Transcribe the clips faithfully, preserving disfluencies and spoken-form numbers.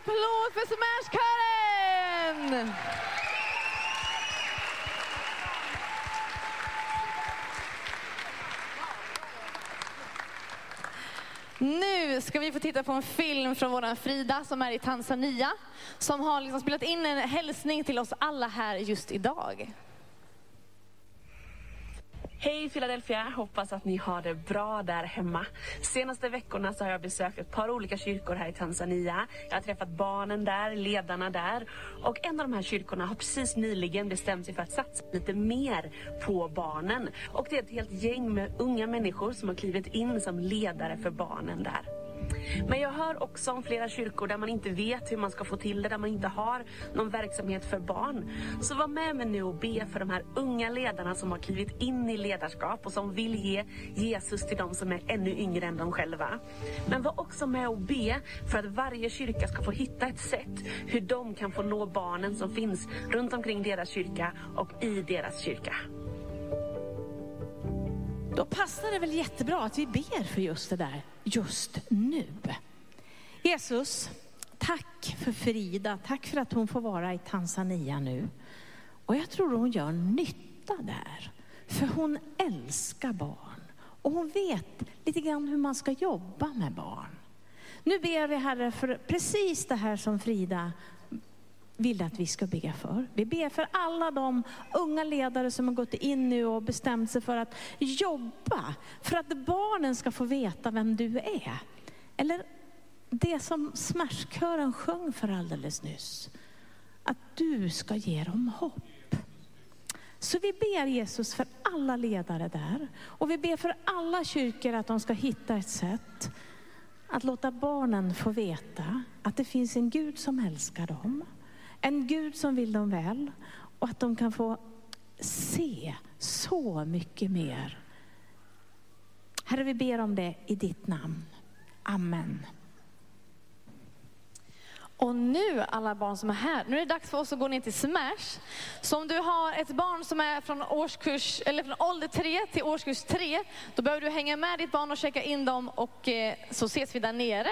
applåd för Smashkören! Nu ska vi få titta på en film från våran Frida som är i Tanzania. Som har liksom spelat in en hälsning till oss alla här just idag. Hej Philadelphia, hoppas att ni har det bra där hemma. Senaste veckorna så har jag besökt ett par olika kyrkor här i Tanzania. Jag har träffat barnen där, ledarna där. Och en av de här kyrkorna har precis nyligen bestämt sig för att satsa lite mer på barnen. Och det är ett helt gäng med unga människor som har klivit in som ledare för barnen där. Men jag hör också om flera kyrkor där man inte vet hur man ska få till det, där man inte har någon verksamhet för barn. Så var med mig nu och be för de här unga ledarna som har klivit in i ledarskap och som vill ge Jesus till de som är ännu yngre än de själva. Men var också med och be för att varje kyrka ska få hitta ett sätt hur de kan få nå barnen som finns runt omkring deras kyrka och i deras kyrka. Då passar det väl jättebra att vi ber för just det där, just nu. Jesus, tack för Frida. Tack för att hon får vara i Tanzania nu. Och jag tror hon gör nytta där. För hon älskar barn. Och hon vet lite grann hur man ska jobba med barn. Nu ber vi, Herre, för precis det här som Frida vill att vi ska be för. Vi ber för alla de unga ledare som har gått in nu och bestämt sig för att jobba för att barnen ska få veta vem du är. Eller det som Smashkören sjöng för alldeles nyss. Att du ska ge dem hopp. Så vi ber Jesus för alla ledare där. Och vi ber för alla kyrkor att de ska hitta ett sätt att låta barnen få veta att det finns en Gud som älskar dem. En Gud som vill dem väl. Och att de kan få se så mycket mer. Herre, vi ber om det i ditt namn. Amen. Och nu alla barn som är här, nu är det dags för oss att gå ner till Smash. Så om du har ett barn som är från årskurs eller från ålder tre till årskurs tre, då behöver du hänga med ditt barn och checka in dem och eh, så ses vi där nere.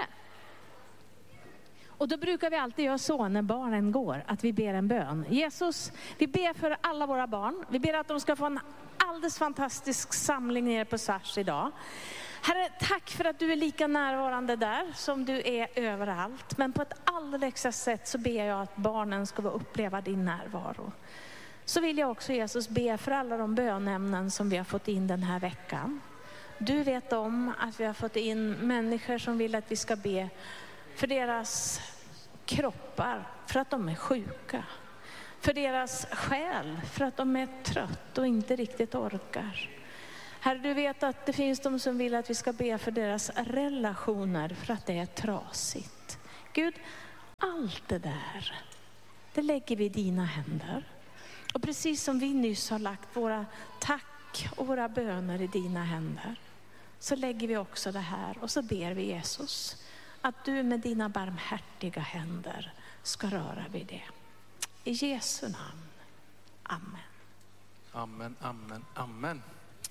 Och då brukar vi alltid göra så när barnen går, att vi ber en bön. Jesus, vi ber för alla våra barn. Vi ber att de ska få en alldeles fantastisk samling nere på Sars idag. Herre, tack för att du är lika närvarande där som du är överallt. Men på ett alldeles extra sätt så ber jag att barnen ska få uppleva din närvaro. Så vill jag också, Jesus, be för alla de bönämnen som vi har fått in den här veckan. Du vet om att vi har fått in människor som vill att vi ska be för deras kroppar, för att de är sjuka. För deras själ, för att de är trött och inte riktigt orkar. Herre, du vet att det finns de som vill att vi ska be för deras relationer, för att det är trasigt. Gud, allt det där, det lägger vi i dina händer. Och precis som vi nyss har lagt våra tack och våra böner i dina händer, så lägger vi också det här och så ber vi, Jesus, att du med dina barmhärtiga händer ska röra vid det. I Jesu namn. Amen. Amen, amen, amen.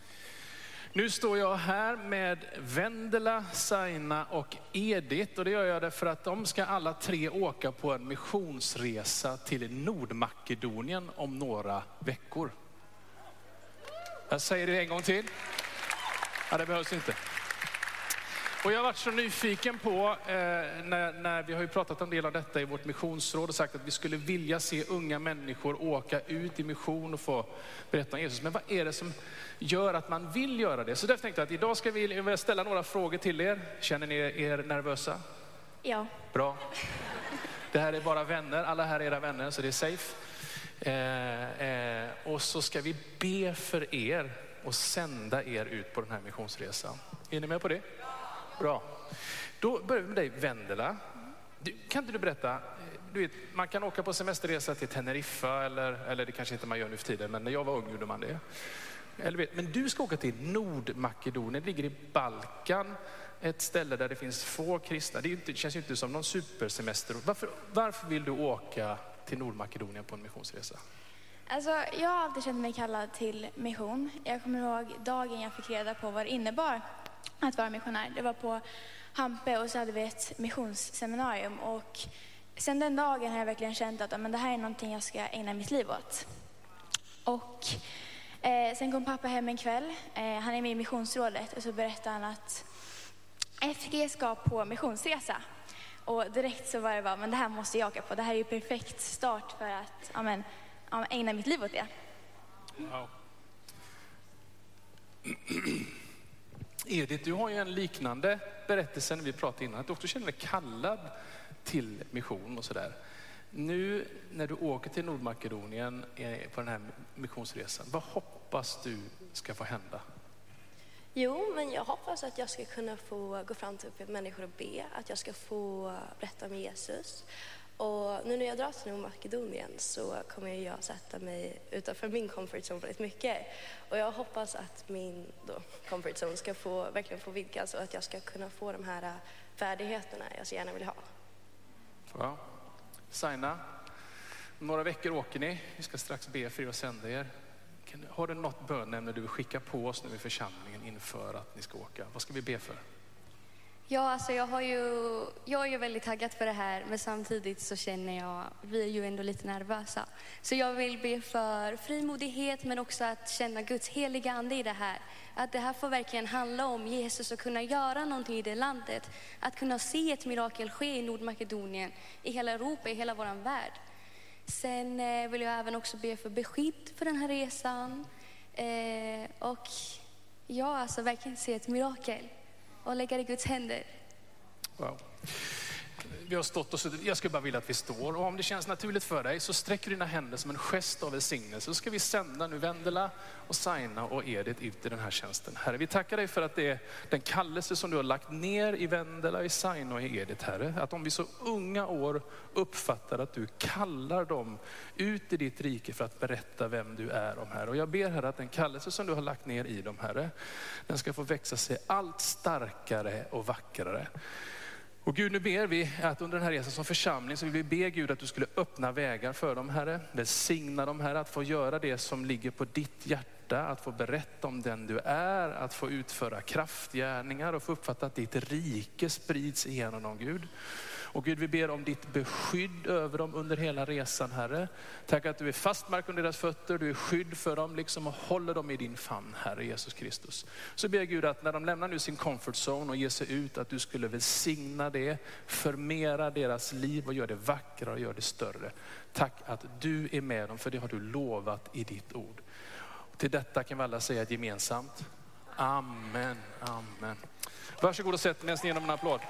Nu står jag här med Vendela, Saina och Edith. Och det gör jag därför att de ska alla tre åka på en missionsresa till Nordmakedonien om några veckor. Jag säger det en gång till. Ja, det behövs inte. Och jag har varit så nyfiken på, eh, när, när vi har ju pratat en del av detta i vårt missionsråd och sagt att vi skulle vilja se unga människor åka ut i mission och få berätta om Jesus. Men vad är det som gör att man vill göra det? Så därför tänkte jag att idag ska vi ställa några frågor till er. Känner ni er nervösa? Ja. Bra. Det här är bara vänner, alla här är era vänner, så det är safe. Eh, eh, och så ska vi be för er och sända er ut på den här missionsresan. Är ni med på det? Bra. Då börjar vi med dig, Vendela. Du, kan inte du berätta, du vet, man kan åka på semesterresa till Teneriffa eller, eller det kanske inte man gör nu för tiden, men när jag var ung gjorde man det. Eller vet, men du ska åka till Nordmakedonien, det ligger i Balkan, ett ställe där det finns få kristna. Det, är inte, det känns ju inte som någon supersemester. Varför, varför vill du åka till Nordmakedonien på en missionsresa? Alltså, jag har alltid känt mig kallad till mission. Jag kommer ihåg dagen jag fick reda på vad det innebar att vara missionär. Det var på Hampe och så hade vi ett missionsseminarium och sen den dagen har jag verkligen känt att men det här är någonting jag ska ägna mitt liv åt. Och eh, sen kom pappa hem en kväll. Eh, han är med i missionsrådet och så berättade han att F G ska på missionsresa. Och direkt så var det bara, men det här måste jag åka på. Det här är ju perfekt start för att ja, men, ja, ägna mitt liv åt det. Wow. Edith, du har ju en liknande berättelse när vi pratade innan. Att du också känner dig kallad till mission och sådär. Nu när du åker till Nordmakedonien på den här missionsresan, vad hoppas du ska få hända? Jo, men jag hoppas att jag ska kunna få gå fram till människor och be. Att jag ska få berätta om Jesus. Och nu när jag drar till Nordmakedonien så kommer jag sätta mig utanför min comfort zone väldigt mycket. Och jag hoppas att min då, comfort zone ska få, verkligen få vidgas och att jag ska kunna få de här färdigheterna jag så gärna vill ha. Ja. Saina, några veckor åker ni. Vi ska strax be för er och sända er. Har du något bönämne du vill skicka på oss nu i församlingen inför att ni ska åka? Vad ska vi be för? Ja, alltså jag har ju, jag är ju väldigt taggad för det här, men samtidigt så känner jag, vi är ju ändå lite nervösa. Så jag vill be för frimodighet, men också att känna Guds heliga ande i det här. Att det här får verkligen handla om Jesus och kunna göra någonting i det landet. Att kunna se ett mirakel ske i Nordmakedonien, i hela Europa, i hela våran värld. Sen vill jag även också be för beskydd för den här resan. Eh, och ja, alltså verkligen se ett mirakel och lägga det i Guds händer. Wow. Vi har stått och suttit. Jag skulle bara vilja att vi står. Och om det känns naturligt för dig så sträcker dina händer som en gest av välsignelse. Så ska vi sända nu Vendela och Saina och Edith ut i den här tjänsten. Herre, vi tackar dig för att det är den kallelse som du har lagt ner i Vendela, i Saina och i Edith, Herre. Att de vid så unga år uppfattar att du kallar dem ut i ditt rike för att berätta vem du är om, Herre. Och jag ber, Herre, att den kallelse som du har lagt ner i dem, Herre, den ska få växa sig allt starkare och vackrare. Och Gud, nu ber vi att under den här resan som församling så vill vi be Gud att du skulle öppna vägar för dem, Herre. Välsigna dem, Herre, att få göra det som ligger på ditt hjärta. Att få berätta om den du är, att få utföra kraftgärningar och få uppfatta att ditt rike sprids igenom dem, Gud. Och Gud, vi ber om ditt beskydd över dem under hela resan, Herre. Tack att du är fast mark under deras fötter, du är skydd för dem liksom och håller dem i din famn, Herre Jesus Kristus. Så ber Gud att när de lämnar nu sin comfort zone och ger sig ut, att du skulle välsigna det, förmera deras liv och gör det vackrare och gör det större. Tack att du är med dem, för det har du lovat i ditt ord. Och till detta kan vi alla säga gemensamt. Amen, amen. Varsågod och sätt nästan genom en applåd.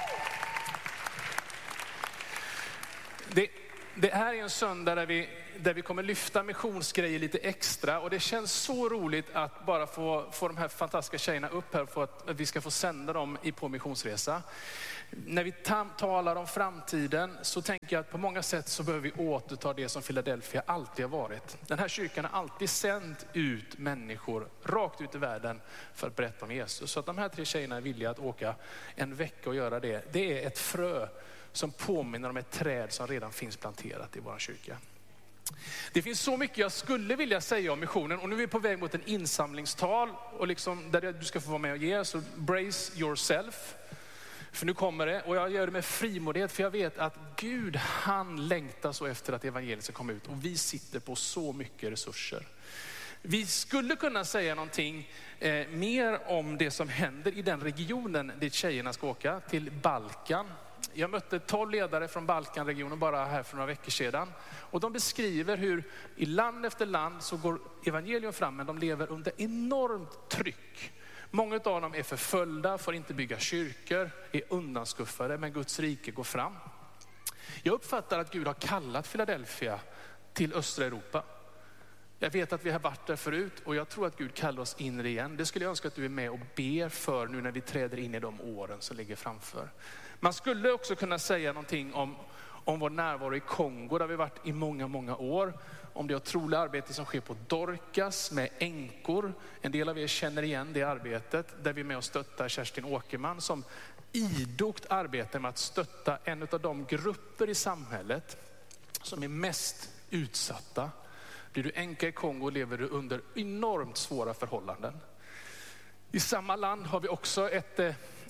Det, det här är en söndag där vi, där vi kommer lyfta missionsgrejer lite extra. Och det känns så roligt att bara få, få de här fantastiska tjejerna upp här för att, att vi ska få sända dem i, på missionsresa. När vi tam, talar om framtiden så tänker jag att på många sätt så behöver vi återta det som Philadelphia alltid har varit. Den här kyrkan har alltid sänt ut människor rakt ut i världen för att berätta om Jesus. Så att de här tre tjejerna är villiga att åka en vecka och göra det. Det är ett frö som påminner om ett träd som redan finns planterat i vår kyrka. Det finns så mycket jag skulle vilja säga om missionen, och nu är vi på väg mot en insamlingstal och liksom där du ska få vara med och ge, så brace yourself. För nu kommer det, och jag gör det med frimodighet, för jag vet att Gud, han längtar så efter att evangeliet ska komma ut, och vi sitter på så mycket resurser. Vi skulle kunna säga någonting eh, mer om det som händer i den regionen dit tjejerna ska åka, till Balkan. Jag mötte tolv ledare från Balkanregionen bara här för några veckor sedan. Och de beskriver hur i land efter land så går evangelium fram, men de lever under enormt tryck. Många av dem är förföljda, får inte bygga kyrkor, är undanskuffade, men Guds rike går fram. Jag uppfattar att Gud har kallat Philadelphia till östra Europa. Jag vet att vi har varit där förut, och jag tror att Gud kallar oss in igen. Det skulle jag önska att du är med och ber för nu när vi träder in i de åren som ligger framför. Man skulle också kunna säga någonting om, om vår närvaro i Kongo, där vi varit i många, många år. Om det otroliga arbete som sker på Dorcas med änkor. En del av er känner igen det arbetet, där vi är med och stöttar Kerstin Åkerman som idogt arbetar med att stötta en av de grupper i samhället som är mest utsatta. Blir du änka i Kongo lever du under enormt svåra förhållanden. I samma land har vi också ett,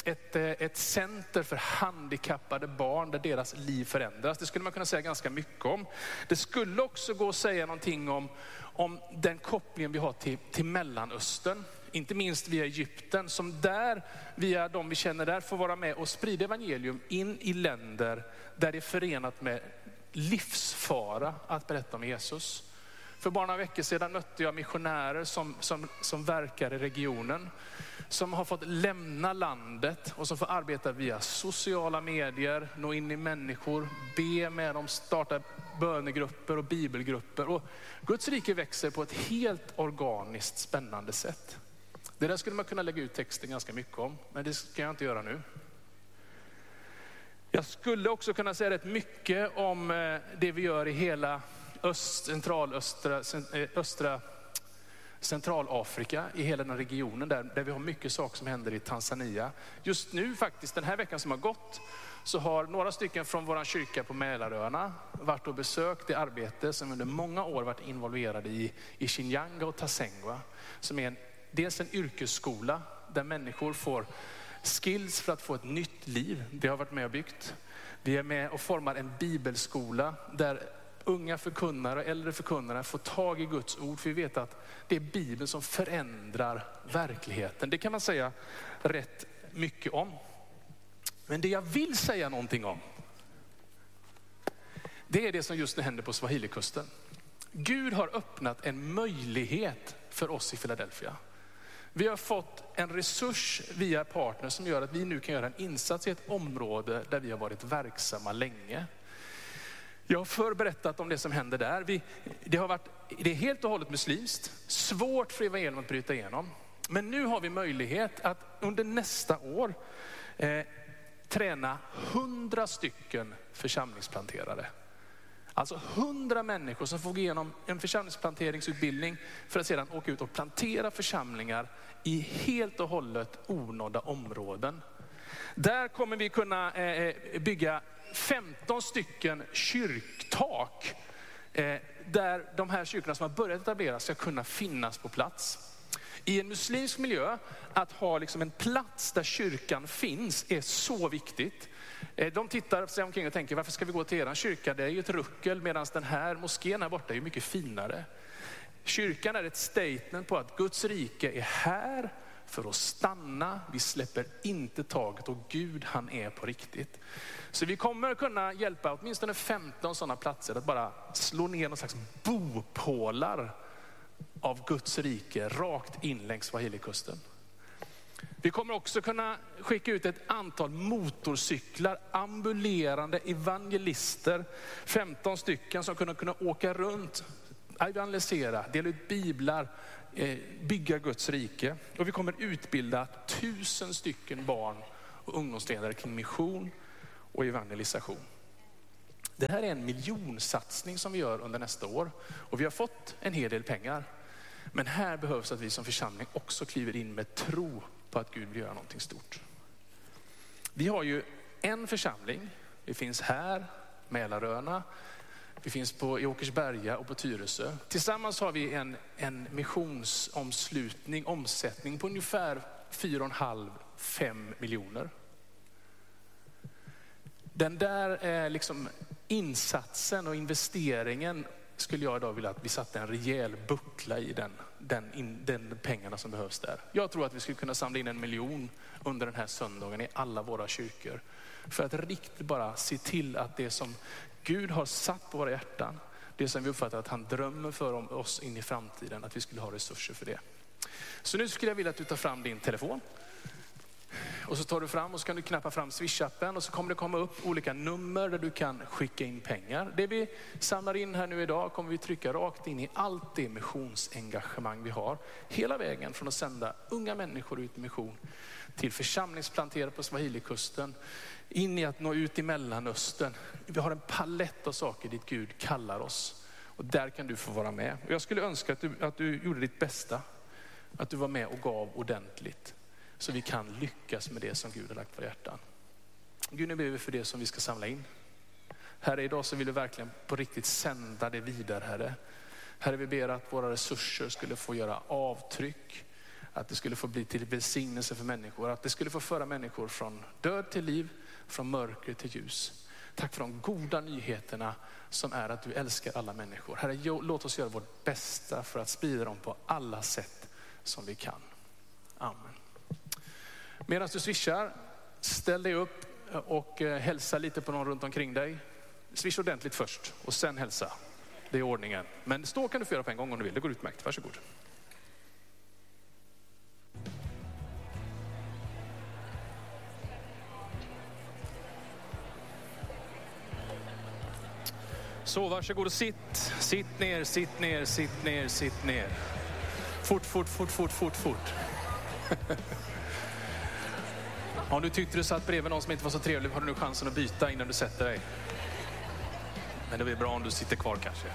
ett, ett center för handikappade barn där deras liv förändras. Det skulle man kunna säga ganska mycket om. Det skulle också gå att säga någonting om, om den kopplingen vi har till, till Mellanöstern. Inte minst via Egypten, som där, via de vi känner där, får vara med och sprida evangelium in i länder där det är förenat med livsfara att berätta om Jesus. För bara några veckor sedan mötte jag missionärer som, som, som verkar i regionen, som har fått lämna landet och som får arbeta via sociala medier, nå in i människor, be med dem, starta bönegrupper och bibelgrupper. Och Guds rike växer på ett helt organiskt spännande sätt. Det där skulle man kunna lägga ut texten ganska mycket om, men det ska jag inte göra nu. Jag skulle också kunna säga rätt mycket om det vi gör i hela öst, centralöstra, östra Centralafrika, i hela den regionen där, där vi har mycket saker som händer i Tanzania. Just nu faktiskt, den här veckan som har gått, så har några stycken från vår kyrka på Mälaröarna varit och besökt det arbete som under många år varit involverade i, i Shinyanga och Tasengwa, som är en, dels en yrkesskola där människor får skills för att få ett nytt liv. Det har varit med och byggt. Vi är med och formar en bibelskola där unga förkunnare och äldre förkunnare får tag i Guds ord. För vi vet att det är Bibeln som förändrar verkligheten. Det kan man säga rätt mycket om. Men det jag vill säga någonting om, det är det som just nu händer på Swahilikusten. Gud har öppnat en möjlighet för oss i Philadelphia. Vi har fått en resurs via partner som gör att vi nu kan göra en insats i ett område där vi har varit verksamma länge. Jag har förberättat om det som händer där. Vi, det, har varit, det är helt och hållet muslimskt, svårt för evangelium att bryta igenom. Men nu har vi möjlighet att under nästa år eh, träna hundra stycken församlingsplanterare. Alltså hundra människor som får gå igenom en församlingsplanteringsutbildning för att sedan åka ut och plantera församlingar i helt och hållet onådda områden. Där kommer vi kunna eh, bygga femton stycken kyrktak eh, där de här kyrkorna som har börjat etableras ska kunna finnas på plats. I en muslimsk miljö, att ha liksom en plats där kyrkan finns är så viktigt. De tittar sig omkring och tänker, varför ska vi gå till eran kyrka? Det är ju ett ruckel, medan den här moskén här borta är ju mycket finare. Kyrkan är ett statement på att Guds rike är här för att stanna. Vi släpper inte taget och Gud, han är på riktigt. Så vi kommer kunna hjälpa åtminstone femton sådana platser att bara slå ner någon slags bopålar av Guds rike rakt in längs Swahilikusten. Vi kommer också kunna skicka ut ett antal motorcyklar, ambulerande evangelister, femton stycken som kunna kunna åka runt, evangelisera, dela ut biblar, bygga Guds rike. Och vi kommer utbilda tusen stycken barn och ungdomsledare kring mission och evangelisation. Det här är en miljonsatsning som vi gör under nästa år och vi har fått en hel del pengar. Men här behövs att vi som församling också kliver in med tro på att Gud vill göra någonting stort. Vi har ju en församling, vi finns här, Mälaröarna, vi finns på, i Åkersberga och på Tyresö. Tillsammans har vi en, en missionsomslutning, omsättning på ungefär fyra och en halv, fem miljoner. Den där eh, liksom insatsen och investeringen skulle jag idag vilja att vi satte en rejäl buckla i den, den, in, den pengarna som behövs där. Jag tror att vi skulle kunna samla in en miljon under den här söndagen i alla våra kyrkor. För att riktigt bara se till att det som Gud har satt på våra hjärtan, det som vi uppfattar att han drömmer för om oss in i framtiden, att vi skulle ha resurser för det. Så nu skulle jag vilja att du tar fram din telefon. Och så tar du fram och så kan du knappa fram Swish-appen och så kommer det komma upp olika nummer där du kan skicka in pengar. Det vi samlar in här nu idag kommer vi trycka rakt in i allt det missionsengagemang vi har. Hela vägen från att sända unga människor ut i mission till församlingsplanterare på Swahilikusten, in i att nå ut i Mellanöstern. Vi har en palett av saker dit Gud kallar oss och där kan du få vara med. Och jag skulle önska att du, att du gjorde ditt bästa, att du var med och gav ordentligt. Så vi kan lyckas med det som Gud har lagt på hjärtan. Gud, nu ber vi för det som vi ska samla in. Herre, idag så vill du verkligen på riktigt sända det vidare, Herre. Herre, vi ber att våra resurser skulle få göra avtryck. Att det skulle få bli till välsignelse för människor. Att det skulle få föra människor från död till liv, från mörker till ljus. Tack för de goda nyheterna som är att du älskar alla människor. Herre, låt oss göra vårt bästa för att sprida dem på alla sätt som vi kan. Amen. Medan du swishar, ställ dig upp och hälsa lite på någon runt omkring dig. Swish ordentligt först och sen hälsa. Det är ordningen. Men stå kan du få göra på en gång om du vill. Det går utmärkt. Varsågod. Så varsågod och sitt. Sitt ner, sitt ner, sitt ner, sitt ner. Fort, fort, fort, fort, fort, fort. Om du tyckte du satt bredvid någon som inte var så trevlig har du nu chansen att byta innan du sätter dig. Men det blir bra om du sitter kvar kanske.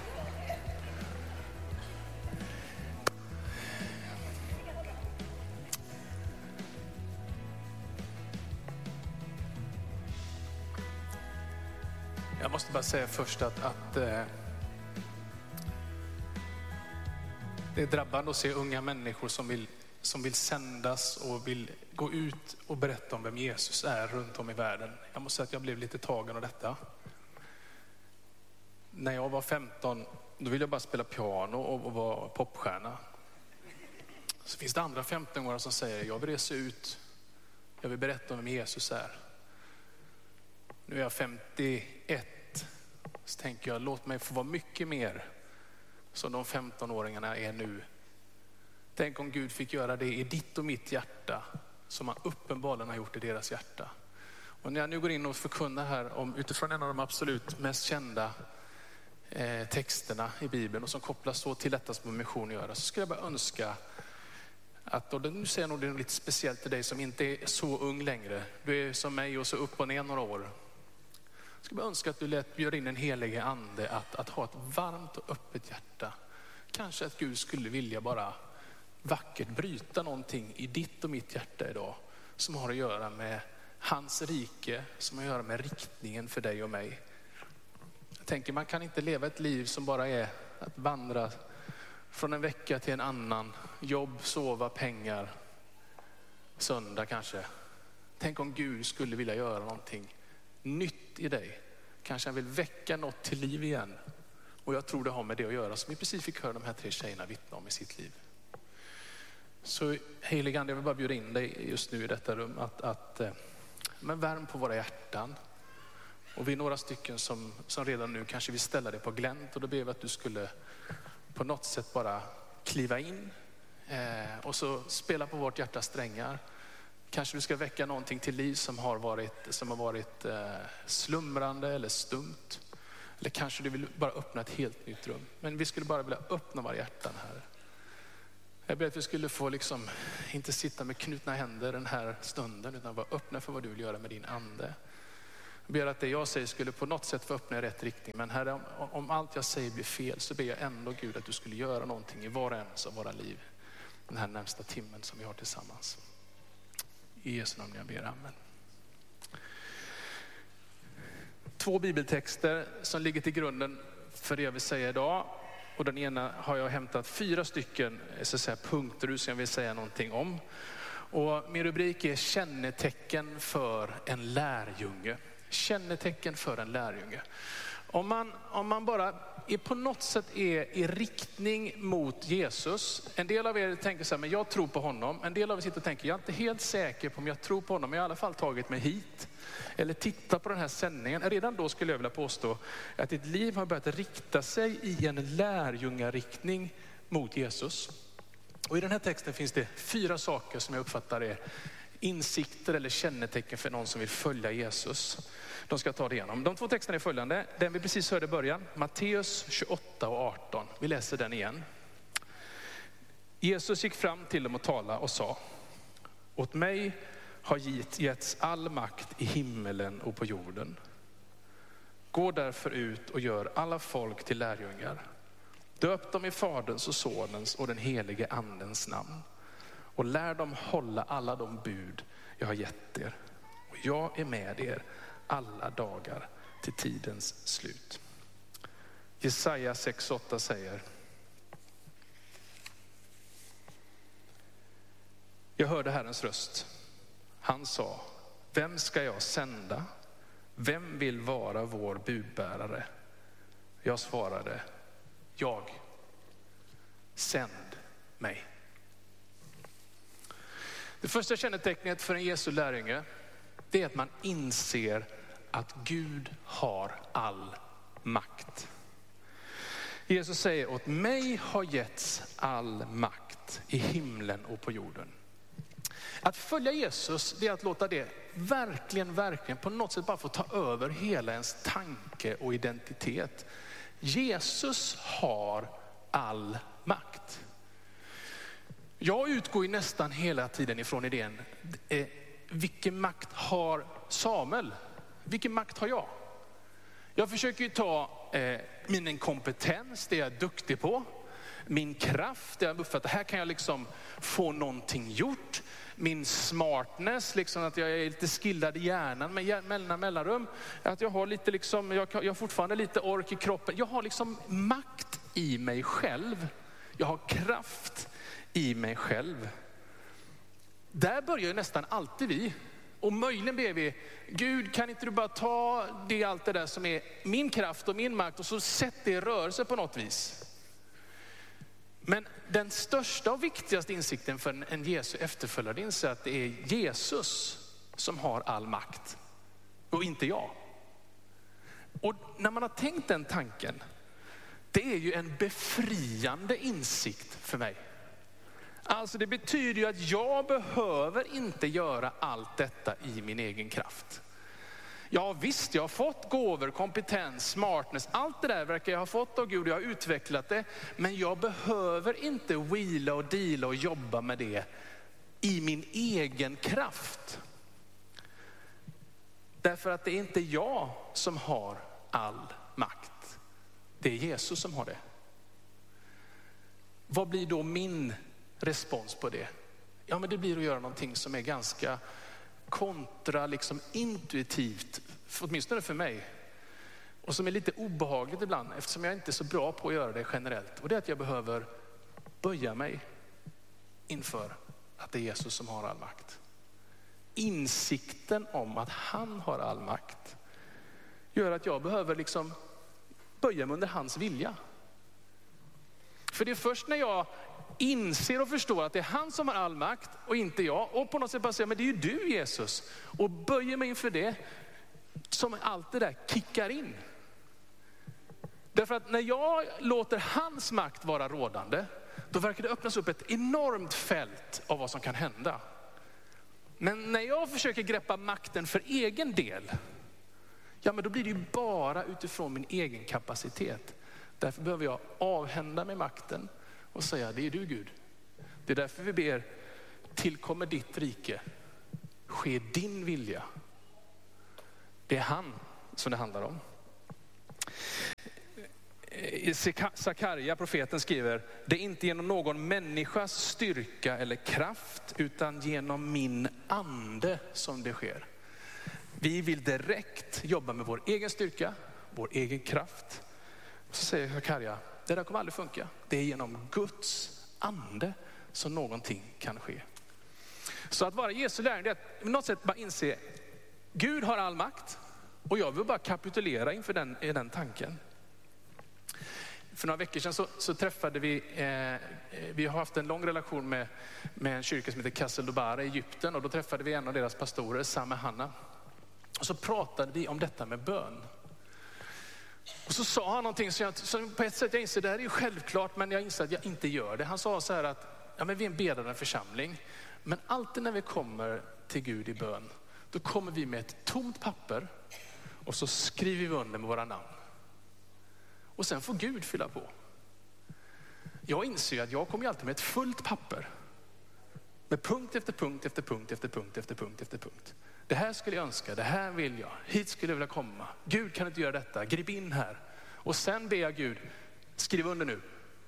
Jag måste bara säga först att, att eh, det är drabbande att se unga människor som vill, som vill sändas och vill gå ut och berätta om vem Jesus är runt om i världen. Jag måste säga att jag blev lite tagen av detta. När jag var femton, då ville jag bara spela piano och, och vara popstjärna. Så finns det andra femton-åringar som säger, jag vill resa ut, jag vill berätta om vem Jesus är. Nu är jag femtioett. Så tänker jag, låt mig få vara mycket mer som de femton-åringarna är nu. Tänk om Gud fick göra det i ditt och mitt hjärta som han uppenbarligen har gjort i deras hjärta. Och när jag nu går in och förkunnar här om, utifrån en av de absolut mest kända eh, texterna i Bibeln och som kopplas så till detta som mission gör, så skulle jag bara önska att, och nu säger jag nog det är lite speciellt till dig som inte är så ung längre. Du är som mig och så upp och ner några år. Jag skulle bara önska att du lät bjuda in en helige ande att, att ha ett varmt och öppet hjärta. Kanske att Gud skulle vilja bara vackert bryta någonting i ditt och mitt hjärta idag som har att göra med hans rike, som har att göra med riktningen för dig och mig. Jag tänker, man kan inte leva ett liv som bara är att vandra från en vecka till en annan, jobb, sova, pengar, söndag kanske. Tänk om Gud skulle vilja göra någonting nytt i dig. Kanske han vill väcka något till liv igen. Och jag tror det har med det att göra som vi precis fick höra de här tre tjejerna vittna om i sitt liv. Så helige ande, jag vill bara bjuda in dig just nu i detta rum att, att men värm på våra hjärtan. Och vi är några stycken som, som redan nu kanske vill ställa det på glänt, och då ber vi att du skulle på något sätt bara kliva in eh, och så spela på vårt hjärtas strängar. Kanske du ska väcka någonting till liv som har varit, som har varit eh, slumrande eller stumt. Eller kanske du vill bara öppna ett helt nytt rum. Men vi skulle bara vilja öppna våra hjärtan här. Jag ber att vi skulle få liksom, inte sitta med knutna händer den här stunden, utan vara öppna för vad du vill göra med din ande. Jag ber att det jag säger skulle på något sätt få öppna i rätt riktning. Men Herre, om, om allt jag säger blir fel, så ber jag ändå Gud att du skulle göra någonting i var och en av våra liv. Den här närmsta timmen som vi har tillsammans. I Jesu namn jag ber, amen. Två bibeltexter som ligger till grunden för det jag vill säga idag. Och den ena har jag hämtat fyra stycken så att säga, punkter som jag vill säga någonting om. Och min rubrik är kännetecken för en lärjunge. Kännetecken för en lärjunge. Om man, om man bara är på något sätt är i riktning mot Jesus. En del av er tänker så här, men jag tror på honom. En del av er sitter och tänker, jag är inte helt säker på om jag tror på honom. Men jag har i alla fall tagit mig hit. Eller titta på den här sändningen. Redan då skulle jag vilja påstå att ditt liv har börjat rikta sig i en lärjungariktning mot Jesus. Och i den här texten finns det fyra saker som jag uppfattar är insikter eller kännetecken för någon som vill följa Jesus. De ska ta det igenom. De två texterna är följande. Den vi precis hörde i början. Matteus tjugoåtta och arton. Vi läser den igen. Jesus gick fram till dem och talade och sa: åt mig har getts all makt i himmelen och på jorden. Gå därför ut och gör alla folk till lärjungar. Döp dem i Faderns och Sonens och den helige andens namn. Och lär dem hålla alla de bud jag har gett er. Och jag är med er alla dagar till tidens slut. Jesaja sex åtta säger: Jag hörde Herrens röst. Han sa, vem ska jag sända? Vem vill vara vår budbärare? Jag svarade, jag. Sänd mig. Det första kännetecknet för en Jesu lärjunge, det är att man inser att Gud har all makt. Jesus säger, åt mig har getts all makt i himlen och på jorden. Att följa Jesus, det är att låta det verkligen, verkligen på något sätt bara få ta över hela ens tanke och identitet. Jesus har all makt. Jag utgår ju nästan hela tiden ifrån idén, eh, vilken makt har Samuel? Vilken makt har jag? Jag försöker ju ta eh, min kompetens, det jag är duktig på. Min kraft, det jag uppfattar, här kan jag liksom få någonting gjort. Min smartness, liksom att jag är lite skillad i hjärnan med mellan mellanrum. Att jag har lite liksom, jag, jag har fortfarande lite ork i kroppen. Jag har liksom makt i mig själv. Jag har kraft i mig själv. Där börjar nästan alltid vi. Och möjligen ber vi, Gud, kan inte du bara ta det, allt det där som är min kraft och min makt och så sätt det i rörelse på något vis. Men den största och viktigaste insikten för en Jesu efterföljare är att det är Jesus som har all makt och inte jag. Och när man har tänkt den tanken, det är ju en befriande insikt för mig. Alltså det betyder ju att jag behöver inte göra allt detta i min egen kraft. Ja visst, jag har fått gåvor, kompetens, smartness, allt det där verkar jag ha fått av Gud, jag har utvecklat det. Men jag behöver inte wheela och deala och jobba med det i min egen kraft. Därför att det är inte jag som har all makt. Det är Jesus som har det. Vad blir då min respons på det? Ja, men det blir att göra någonting som är ganska kontra liksom intuitivt, åtminstone för mig. Och som är lite obehagligt ibland eftersom jag inte är så bra på att göra det generellt. Och det är att jag behöver böja mig inför att det är Jesus som har all makt. Insikten om att han har all makt gör att jag behöver liksom böja mig under hans vilja. För det är först när jag inser och förstår att det är han som har all makt och inte jag. Och på något sätt bara säger, men det är ju du Jesus. Och böjer mig inför det som allt det där kickar in. Därför att när jag låter hans makt vara rådande, då verkar det öppnas upp ett enormt fält av vad som kan hända. Men när jag försöker greppa makten för egen del, ja men då blir det ju bara utifrån min egen kapacitet. Därför behöver jag avhända mig makten och säga, det är du Gud. Det är därför vi ber, tillkommer ditt rike, ske din vilja. Det är han som det handlar om. Sakarja, profeten, skriver, det är inte genom någon människas styrka eller kraft utan genom min ande som det sker. Vi vill direkt jobba med vår egen styrka, vår egen kraft. Så säger Sakarja, det där kommer aldrig funka. Det är genom Guds ande som någonting kan ske. Så att vara Jesu lärjunge, det är att på något sätt bara inse, Gud har all makt och jag vill bara kapitulera inför den, i den tanken. För några veckor sedan så, så träffade vi, eh, vi har haft en lång relation med, med en kyrka som heter Kassel Dobara i Egypten, och då träffade vi en av deras pastorer, Sam Hanna. Och så pratade vi om detta med bön. Och så sa han någonting som, jag, som på ett sätt jag inser, det här är ju självklart, men jag inser att jag inte gör det. Han sa så här att, ja men vi är en bedande församling, men alltid när vi kommer till Gud i bön, då kommer vi med ett tomt papper och så skriver vi under med våra namn. Och sen får Gud fylla på. Jag inser att jag kommer alltid med ett fullt papper. Med punkt efter punkt efter punkt efter punkt efter punkt efter punkt. Det här skulle jag önska, det här vill jag, hit skulle jag vilja komma. Gud, kan inte göra detta, grip in här. Och sen ber jag Gud, skriv under nu.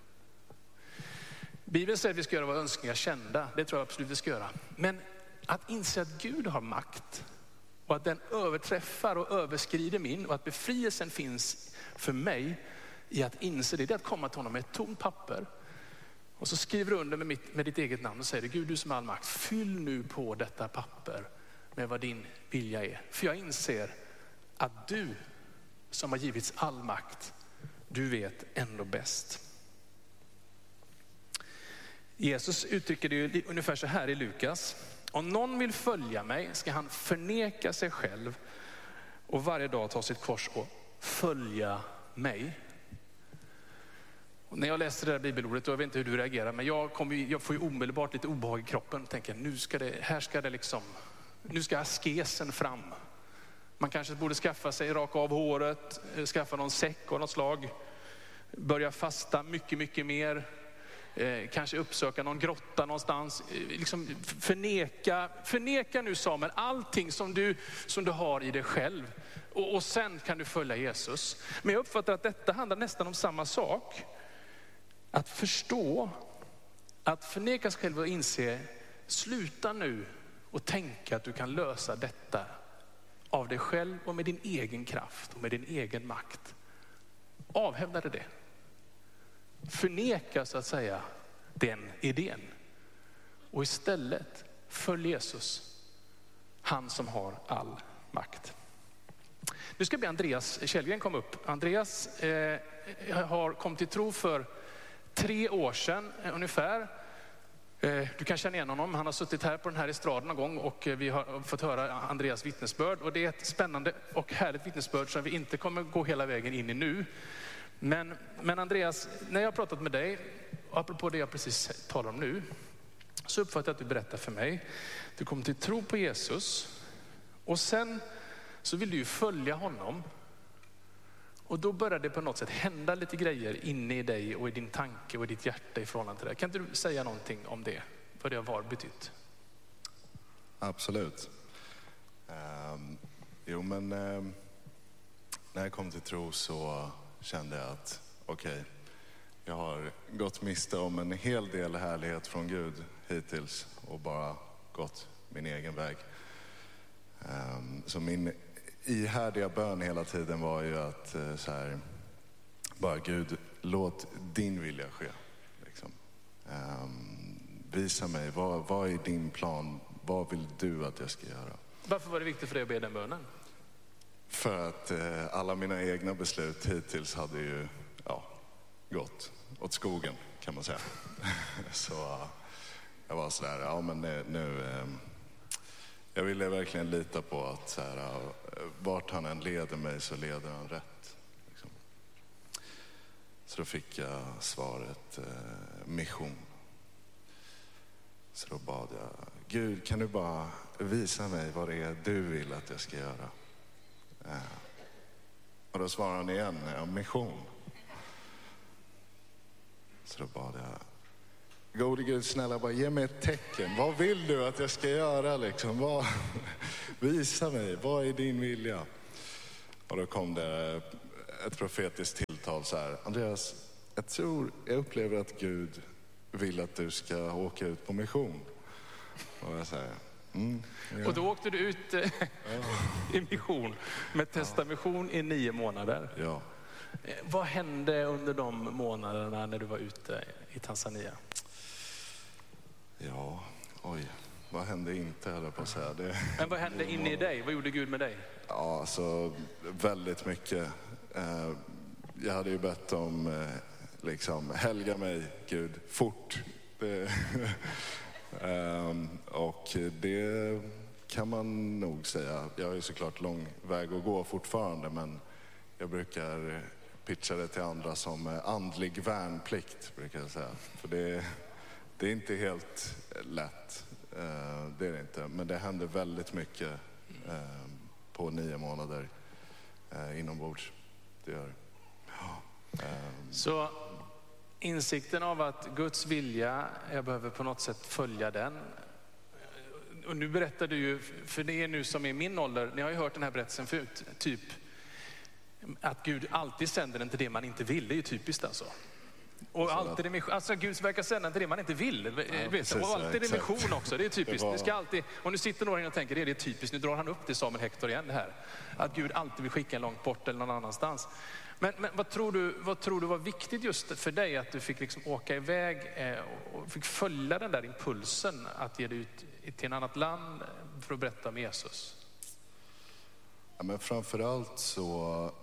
Bibeln säger att vi ska göra våra önskningar kända, det tror jag absolut vi ska göra. Men att inse att Gud har makt och att den överträffar och överskrider min, och att befrielsen finns för mig i att inse det, det är att komma till honom med ett tomt papper Och så skriver du under med, mitt, med ditt eget namn och säger: Gud, du som har all makt, fyll nu på detta papper med vad din vilja är. För jag inser att du som har givits all makt, du vet ändå bäst. Jesus uttrycker det ju ungefär så här i Lukas: om någon vill följa mig ska han förneka sig själv och varje dag ta sitt kors och följa mig. Och när jag läser det här bibelordet, och jag vet inte hur du reagerar, men jag, kommer, jag får ju omedelbart lite obehag i kroppen och tänker, nu ska det, här ska det liksom, nu ska askesen fram. Man kanske borde skaffa sig, raka av håret, skaffa någon säck av något slag, börja fasta mycket, mycket mer. Eh, kanske uppsöka någon grotta någonstans, eh, liksom förneka, förneka nu Samuel allting som du, som du har i dig själv, och, och sen kan du följa Jesus. Men jag uppfattar att detta handlar nästan om samma sak. Att förstå, att förneka sig själv och inse, sluta nu och tänka att du kan lösa detta av dig själv och med din egen kraft och med din egen makt. Avhämna det. Förneka så att säga den idén. Och istället följ Jesus. Han som har all makt. Nu ska jag be Andreas Kjellgren komma upp. Andreas eh, har kommit till tro för tre år sedan eh, ungefär. Eh, du kan känna igen honom. Han har suttit här på den här estraden någon gång och eh, vi har fått höra Andreas vittnesbörd. Och det är ett spännande och härligt vittnesbörd som vi inte kommer gå hela vägen in i nu. Men, men Andreas, när jag har pratat med dig, apropå det jag precis talar om nu, så uppfattar jag att du berättar för mig. Du kommer till tro på Jesus och sen så vill du ju följa honom. Och då börjar det på något sätt hända lite grejer inne i dig och i din tanke och i ditt hjärta i förhållande till det. Kan inte du säga någonting om det? Vad det har betytt? Absolut. Um, jo men um, när jag kom till tro så kände jag att okej, okay, jag har gått miste om en hel del härlighet från Gud hittills och bara gått min egen väg. Um, så min ihärdiga bön hela tiden var ju att uh, så här, bara Gud, låt din vilja ske. Liksom. Um, visa mig, vad, vad är din plan? Vad vill du att jag ska göra? Varför var det viktigt för dig att be den bönen? För att eh, alla mina egna beslut hittills hade ju ja, gått åt skogen kan man säga. Så uh, jag var sådär, ja men nu, nu eh, jag ville verkligen lita på att så här, uh, vart han än leder mig så leder han rätt. Liksom. Så då fick jag svaret eh, mission. Så då bad jag, Gud kan du bara visa mig vad det är du vill att jag ska göra? Ja. Och då svarade han igen, ja, mission. Så då bad jag, gode Gud snälla bara ge mig ett tecken. Vad vill du att jag ska göra liksom? Vad, visa mig, vad är din vilja? Och då kom det ett profetiskt tilltal så här, Andreas, jag tror, jag upplever att Gud vill att du ska åka ut på mission. Och jag säger, mm, ja. Och då åkte du ut eh, i mission med testamission i nio månader. Ja. Eh, vad hände under de månaderna när du var ute i Tanzania? Ja, oj, vad hände inte höll jag på att säga. Det, Men vad hände inne i dig? Vad gjorde Gud med dig? Ja, alltså väldigt mycket. Eh, jag hade ju bett om eh, liksom, helga mig Gud fort. Det, Um, och det kan man nog säga. Jag har ju såklart lång väg att gå fortfarande, men jag brukar pitcha det till andra som andlig värnplikt, brukar jag säga. För det, det är inte helt lätt, uh, det är det inte. Men det händer väldigt mycket uh, på nio månader uh, inombords. Det gör ja. um, Så insikten av att Guds vilja, jag behöver på något sätt följa den. Och nu berättar du ju, för det är nu som är min ålder, ni har ju hört den här berättelsen förut, typ att Gud alltid sänder en till det man inte vill, det är ju typiskt alltså. Och alltid är mission, alltså Gud verkar sända till det man inte vill. Ja, vet, precis, och alltid är mission också, det är typiskt. Det, var... det ska alltid, om du sitter några och tänker det, det är typiskt, nu drar han upp till Samuel Hector igen det här. Att Gud alltid vill skicka en långt bort eller någon annanstans. Men, men vad, tror du, vad tror du var viktigt just för dig att du fick liksom åka iväg eh, och fick följa den där impulsen att ge dig ut till en annat land för att berätta om Jesus? Ja, men framförallt så,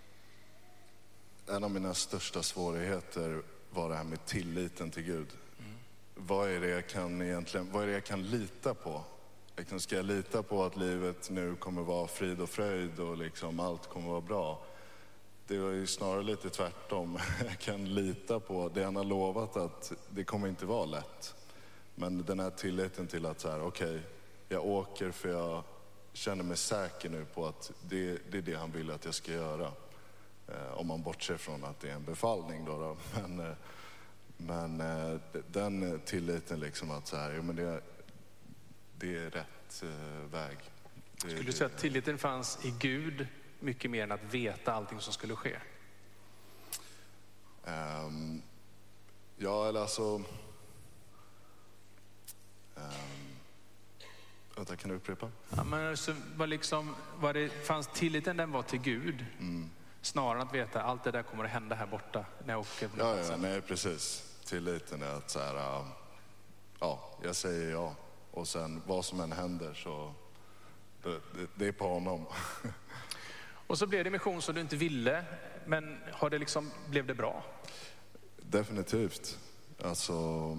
en av mina största svårigheter var det här med tilliten till Gud. Mm. Vad är det jag kan egentligen, vad är det jag kan lita på? Liksom, ska jag lita på att livet nu kommer vara frid och fröjd och liksom allt kommer vara bra? Det var ju snarare lite tvärtom. Jag kan lita på det han har lovat, att det kommer inte vara lätt. Men den här tilliten till att så här, okej, okay, jag åker för jag känner mig säker nu på att det, det är det han vill att jag ska göra. Eh, om man bortser från att det är en befallning då. då. Men, eh, men eh, den tilliten liksom att så här, ja, men det, det är rätt eh, väg. Det, Skulle du det, säga att tilliten fanns i Gud mycket mer än att veta allting som skulle ske? Um, ja, eller alltså... Um, vänta, kan du upprepa? Ja, men alltså, var liksom, var det, fanns tilliten den var till Gud? Mm. Snarare än att veta allt det där kommer att hända här borta när jag åker på ja, ja, nej, precis. Tilliten är att så här, uh, ja, jag säger ja. Och sen vad som än händer så det, det, det är på honom. Och så blev det mission som du inte ville, men har det liksom, blev det bra? Definitivt. Alltså,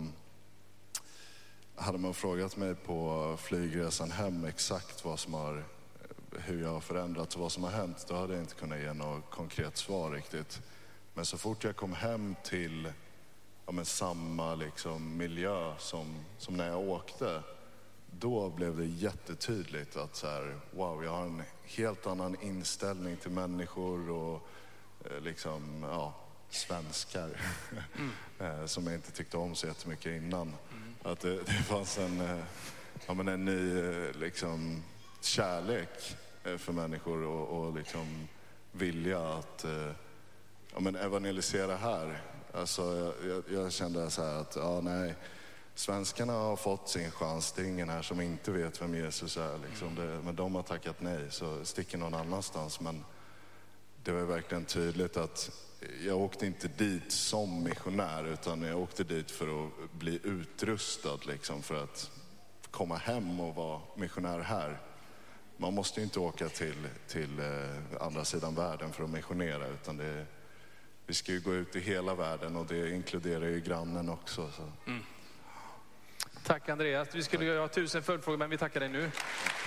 hade man frågat mig på flygresan hem exakt vad som har, hur jag har förändrats och vad som har hänt, då hade jag inte kunnat ge något konkret svar riktigt. Men så fort jag kom hem till ja, men samma liksom, miljö som, som när jag åkte, då blev det jättetydligt att så här, wow, jag har en helt annan inställning till människor och eh, liksom, ja, svenskar mm. som jag inte tyckte om så jättemycket innan. Mm. Att det, det fanns en, eh, ja, men en ny eh, liksom, kärlek eh, för människor och, och liksom vilja att eh, ja, men evangelisera här. Alltså, jag, jag, jag kände så här att, ja nej, svenskarna har fått sin chans. Det är ingen här som inte vet vem Jesus är. Liksom. Det, men de har tackat nej, så sticker någon annanstans. Men det var verkligen tydligt att jag åkte inte dit som missionär, utan jag åkte dit för att bli utrustad liksom, för att komma hem och vara missionär här. Man måste ju inte åka till, till eh, andra sidan världen för att missionera, utan det, vi ska ju gå ut i hela världen och det inkluderar ju grannen också. Så. Mm. Tack Andreas. Vi skulle ju ha tusen följdfrågor, men vi tackar dig nu.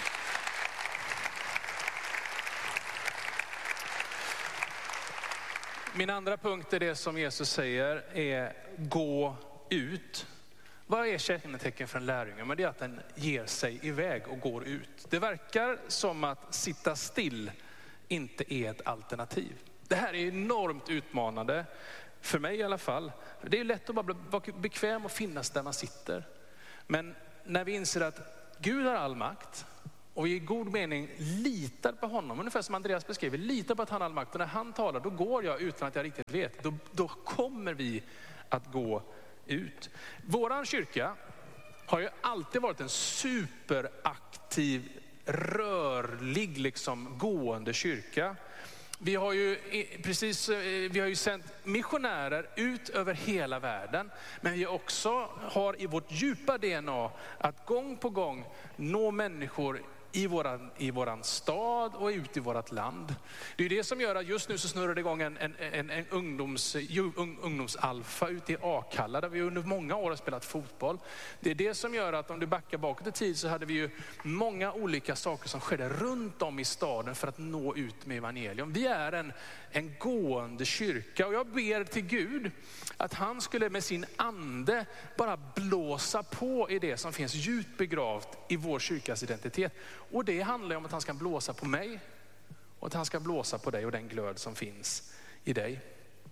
Min andra punkt är det som Jesus säger är gå ut. Vad är kännetecken för en lärjunge? Men det är att den ger sig iväg och går ut. Det verkar som att sitta still inte är ett alternativ. Det här är enormt utmanande, för mig i alla fall. Det är lätt att bara vara bekväm och finnas där man sitter. Men när vi inser att Gud har all makt och vi i god mening litar på honom, ungefär som Andreas beskriver, litar på att han har all makt. Och när han talar, då går jag utan att jag riktigt vet. Då, då kommer vi att gå ut. Våran kyrka har ju alltid varit en superaktiv, rörlig, liksom gående kyrka. Vi har ju precis, vi har ju sänt missionärer ut över hela världen, men vi också har i vårt djupa D N A att gång på gång nå människor i våran, i våran stad och ut i vårat land. Det är det som gör att just nu så snurrar det igång en, en, en, en ungdoms, un, ungdomsalfa ute i Akalla, där vi under många år har spelat fotboll. Det är det som gör att om du backar bakåt i tid så hade vi ju många olika saker som skedde runt om i staden för att nå ut med evangelium. Vi är en, en gående kyrka, och jag ber till Gud att han skulle med sin ande bara blåsa på i det som finns djupt begravt i vår kyrkas identitet. Och det handlar om att han ska blåsa på mig och att han ska blåsa på dig och den glöd som finns i dig.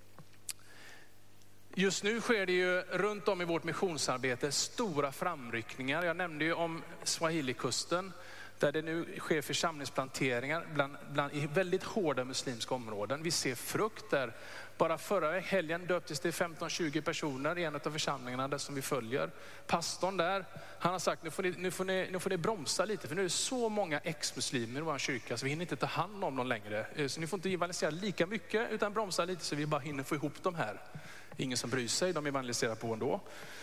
Just nu sker det ju runt om i vårt missionsarbete stora framryckningar. Jag nämnde ju om Swahili-kusten där det nu sker församlingsplanteringar bland, bland, i väldigt hårda muslimska områden. Vi ser frukt där. Bara förra helgen döptes det femton tjugo personer i en av församlingarna där som vi följer. Pastorn där, han har sagt nu får ni, nu får ni, nu får ni bromsa lite, för nu är det så många ex-muslimer i vår kyrka så vi hinner inte ta hand om dem längre. Så ni får inte evangelisera lika mycket utan bromsa lite så vi bara hinner få ihop dem här. Ingen som bryr sig, de evangeliserar på ändå.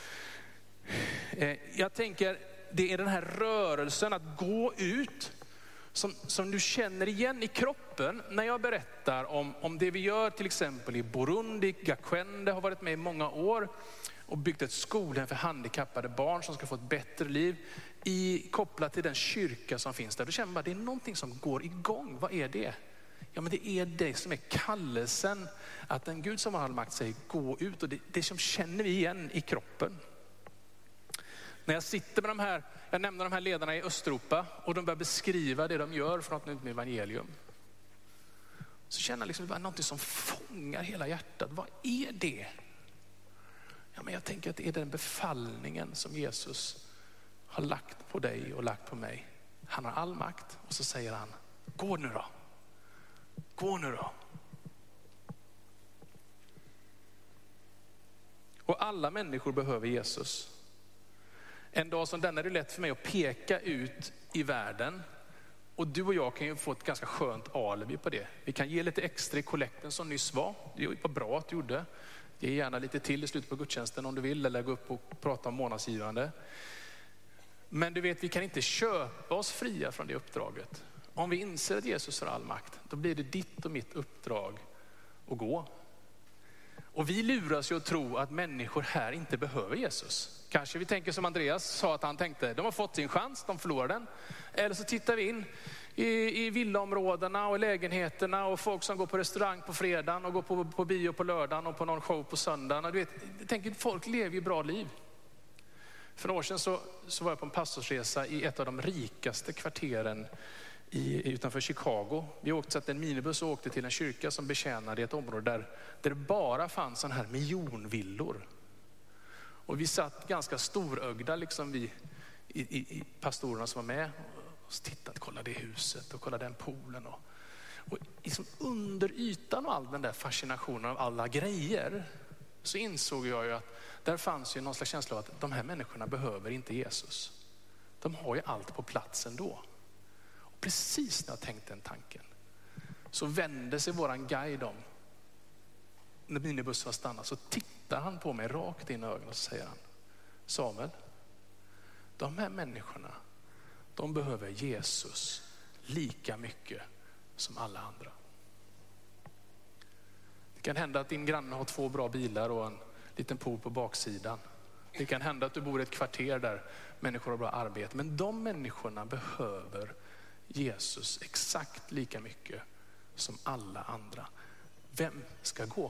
Jag tänker, det är den här rörelsen att gå ut som, som du känner igen i kroppen när jag berättar om, om det vi gör till exempel i Burundi. Gakwende har varit med i många år och byggt ett skolhem för handikappade barn som ska få ett bättre liv i, kopplat till den kyrka som finns där. Då känner man att det är någonting som går igång. Vad är det? Ja, men det är det som är kallelsen, att en Gud som har all makt säger gå ut, och det, det som känner vi igen i kroppen. När jag sitter med de här, jag nämner de här ledarna i Östeuropa och de börjar beskriva det de gör för att nå ut med evangelium. Så känner jag liksom att det är något som fångar hela hjärtat. Vad är det? Ja, men jag tänker att det är den befallningen som Jesus har lagt på dig och lagt på mig. Han har all makt och så säger han, gå nu då. Gå nu då. Och alla människor behöver Jesus. En dag som denna är det lätt för mig att peka ut i världen. Och du och jag kan ju få ett ganska skönt alibi på det. Vi kan ge lite extra i kollekten som nyss var. Det var bra att du gjorde. Ge gärna lite till i slutet på gudstjänsten om du vill. Eller gå upp och prata om månadsgivande. Men du vet, vi kan inte köpa oss fria från det uppdraget. Om vi inser att Jesus har all makt, då blir det ditt och mitt uppdrag att gå. Och vi luras ju att tro att människor här inte behöver Jesus. Kanske vi tänker som Andreas sa att han tänkte, de har fått sin chans, de förlorar den. Eller så tittar vi in i, i villaområdena och lägenheterna och folk som går på restaurang på fredagen och går på, på bio på lördagen och på någon show på söndagen. Och du vet, jag tänker, folk lever ju bra liv. För några år sedan så, så var jag på en pastorsresa i ett av de rikaste kvarteren I, utanför Chicago. Vi åkte satt en minibuss och åkte till en kyrka som betjänade ett område där, där det bara fanns sån här miljonvillor. Och vi satt ganska storögda liksom vi i, i, i pastorerna som var med och tittade, kollade det huset och kollade den poolen. Och, och liksom under ytan och all den där fascinationen av alla grejer så insåg jag ju att där fanns ju någon slags känsla av att de här människorna behöver inte Jesus. De har ju allt på plats ändå. Precis när jag tänkte den tanken så vände sig våran guide om. När minibussen var stannad så tittar han på mig rakt in i ögonen och så säger han, Samuel, de här människorna, de behöver Jesus lika mycket som alla andra. Det kan hända att din granne har två bra bilar och en liten pool på baksidan. Det kan hända att du bor i ett kvarter där människor har bra arbete. Men de människorna behöver Jesus exakt lika mycket som alla andra. Vem ska gå?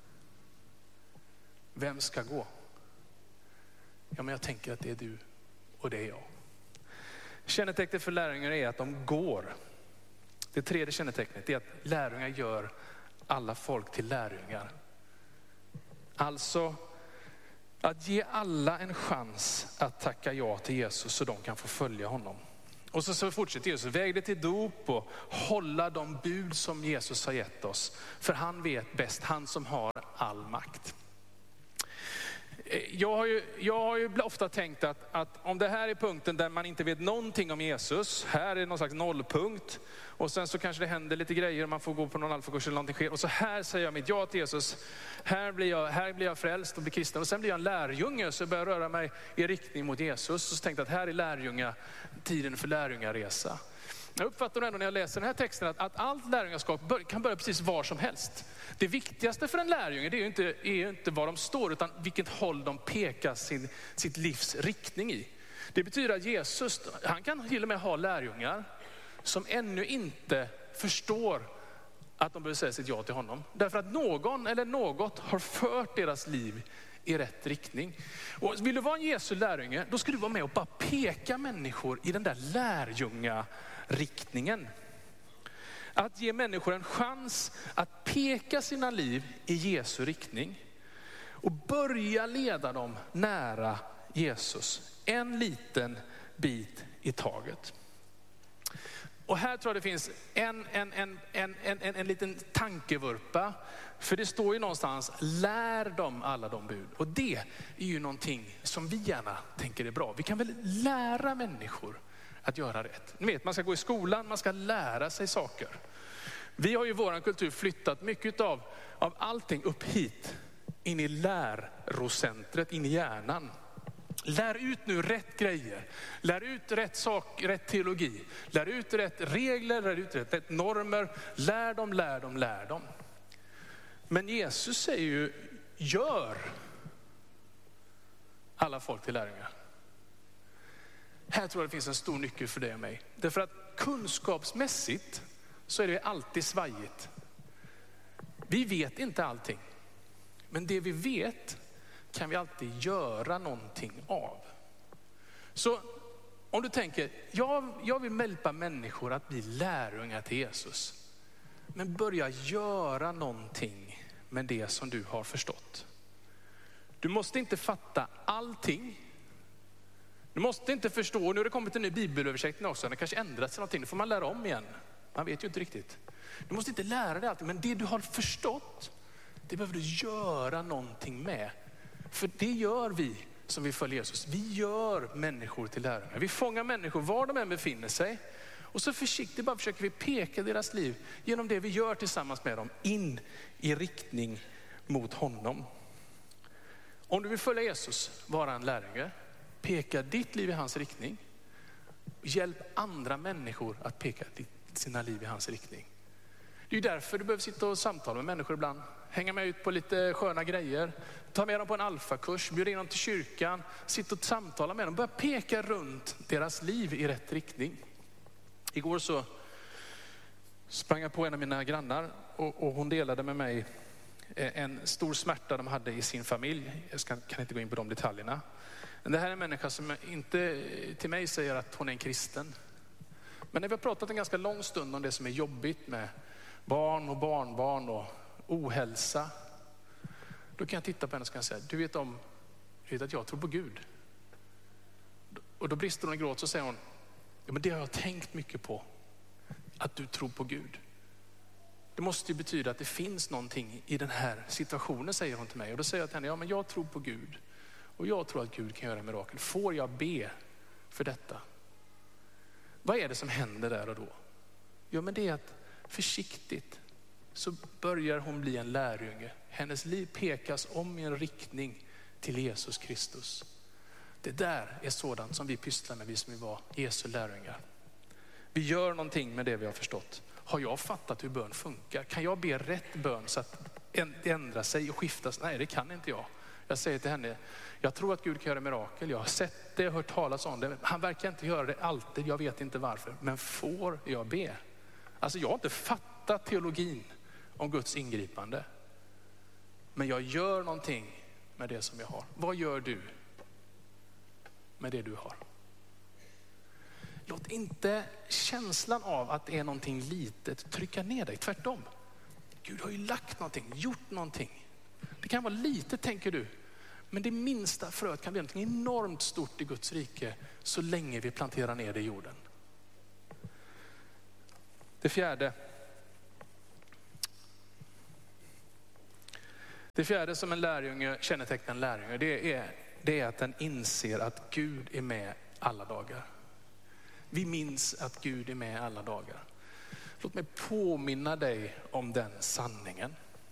Vem ska gå? Ja, men jag tänker att det är du och det är jag. Kännetecknet för lärjungar är att de går. Det tredje kännetecknet är att lärjungar gör alla folk till lärjungar. Alltså att ge alla en chans att tacka ja till Jesus så de kan få följa honom. Och så, så fortsätter Jesus, väg det till dop och hålla de bud som Jesus har gett oss. För han vet bäst, han som har all makt. Jag har ju, jag har ju ofta tänkt att, att om det här är punkten där man inte vet någonting om Jesus, här är någon slags nollpunkt. Och sen så kanske det händer lite grejer, man får gå på någon alfakurs eller någonting sker. Och så här säger jag mitt ja till Jesus, här blir jag, här blir jag frälst och blir kristen. Och sen blir jag en lärjunge så jag börjar röra mig i riktning mot Jesus. Och så tänkte jag att här är lärjunga, tiden för lärjungaresa. Jag uppfattar ändå när jag läser den här texten att, att allt lärjungaskap kan börja precis var som helst. Det viktigaste för en lärjunge det är ju inte, är ju inte var de står utan vilket håll de pekar sin, sitt livs riktning i. Det betyder att Jesus, han kan till och med ha lärjungar som ännu inte förstår att de behöver säga sitt ja till honom. Därför att någon eller något har fört deras liv i rätt riktning. Och vill du vara en Jesu lärjunge, då ska du vara med och bara peka människor i den där lärjungariktningen. Att ge människor en chans att peka sina liv i Jesu riktning. Och börja leda dem nära Jesus. En liten bit i taget. Och här tror jag det finns en, en, en, en, en, en, en liten tankevurpa. För det står ju någonstans, lär dem alla de bud. Och det är ju någonting som vi gärna tänker är bra. Vi kan väl lära människor att göra rätt. Ni vet, man ska gå i skolan, man ska lära sig saker. Vi har ju i vår kultur flyttat mycket av, av allting upp hit. In i lärocentret, in i hjärnan. Lär ut nu rätt grejer. Lär ut rätt sak, rätt teologi. Lär ut rätt regler, lär ut rätt, rätt normer. Lär dem, lär dem, lär dem. Men Jesus säger ju, gör alla folk till lärjungar. Här tror jag det finns en stor nyckel för dig och mig. Därför att kunskapsmässigt så är det alltid svajigt. Vi vet inte allting. Men det vi vet kan vi alltid göra någonting av. Så om du tänker, jag, jag vill hjälpa människor att bli lärjungar till Jesus. Men börja göra någonting med det som du har förstått. Du måste inte fatta allting. Du måste inte förstå, nu har det kommit en ny bibelöversättning också. Det kanske ändras till någonting, då får man lära om igen. Man vet ju inte riktigt. Du måste inte lära dig allting, men det du har förstått, det behöver du göra någonting med. För det gör vi som vi följer Jesus. Vi gör människor till lärjungar. Vi fångar människor var de än befinner sig. Och så försiktigt bara försöker vi peka deras liv genom det vi gör tillsammans med dem in i riktning mot honom. Om du vill följa Jesus, vara en lärjunge, peka ditt liv i hans riktning. Hjälp andra människor att peka sina liv i hans riktning. Det är därför du behöver sitta och samtala med människor ibland. Hänga med ut på lite sköna grejer. Ta med dem på en alfakurs. Bjuda in dem till kyrkan. Sitta och samtala med dem. Börja peka runt deras liv i rätt riktning. Igår så sprang jag på en av mina grannar. Och, och hon delade med mig en stor smärta de hade i sin familj. Jag ska, kan inte gå in på de detaljerna. Men det här är en människa som inte till mig säger att hon är en kristen. Men när vi har pratat en ganska lång stund om det som är jobbigt med barn och barnbarn och ohälsa. Då kan jag titta på henne och kan säga, du vet om, du vet att jag tror på Gud. Och då brister hon i gråt, så säger hon, ja men det har jag tänkt mycket på. Att du tror på Gud. Det måste ju betyda att det finns någonting i den här situationen, säger hon till mig. Och då säger jag till henne, ja men jag tror på Gud. Och jag tror att Gud kan göra mirakel. Får jag be för detta? Vad är det som händer där och då? Ja men det är att försiktigt så börjar hon bli en lärjunge. Hennes liv pekas om i en riktning till Jesus Kristus. Det där är sådant som vi pysslar med, vi som vill vara Jesu lärjungar. Vi gör någonting med det vi har förstått. Har jag fattat hur bön funkar? Kan jag be rätt bön så att det ändrar sig och skiftas? Nej, det kan inte jag. Jag säger till henne, jag tror att Gud kan göra mirakel. Jag har sett det, hört talas om det. Han verkar inte göra det alltid, jag vet inte varför. Men får jag be? Alltså jag har inte fattat teologin om Guds ingripande. Men jag gör någonting med det som jag har. Vad gör du med det du har? Låt inte känslan av att det är någonting litet trycka ner dig. Tvärtom. Gud har ju lagt någonting, gjort någonting. Det kan vara lite, tänker du. Men det minsta fröet kan bli någonting enormt stort i Guds rike så länge vi planterar ner det i jorden. Det fjärde. Det fjärde som en lärjunge kännetecknar en lärjunge, det är, det är att den inser att Gud är med alla dagar. Vi minns att Gud är med alla dagar. Låt mig påminna dig om den sanningen.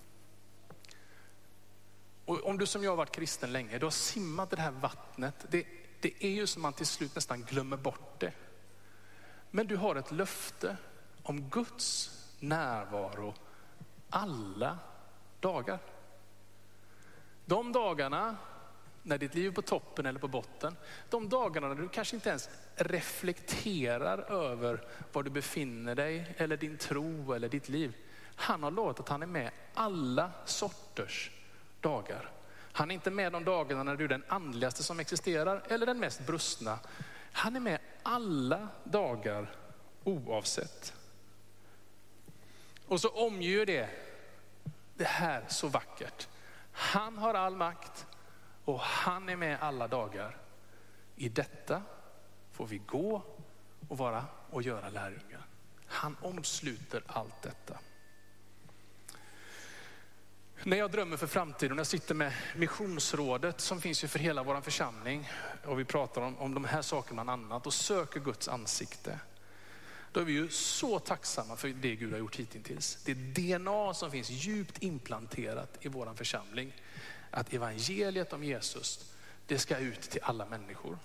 Och om du som jag har varit kristen länge, du har simmat i det här vattnet. Det, det är ju som man till slut nästan glömmer bort det. Men du har ett löfte om Guds närvaro alla dagar. De dagarna när ditt liv är på toppen eller på botten, de dagarna när du kanske inte ens reflekterar över var du befinner dig eller din tro eller ditt liv. Han har lovat att han är med alla sorters dagar. Han är inte med de dagarna när du är den andligaste som existerar eller den mest brustna. Han är med alla dagar oavsett. Och så omger det det här så vackert. Han har all makt och han är med alla dagar. I detta får vi gå och vara och göra lärjungar. Han omsluter allt detta. När jag drömmer för framtiden och jag sitter med missionsrådet som finns ju för hela vår församling och vi pratar om, om de här sakerna bland annat och söker Guds ansikte. Då är vi ju så tacksamma för det Gud har gjort hittills. Det D N A som finns djupt implanterat i vår församling. Att evangeliet om Jesus, det ska ut till alla människor.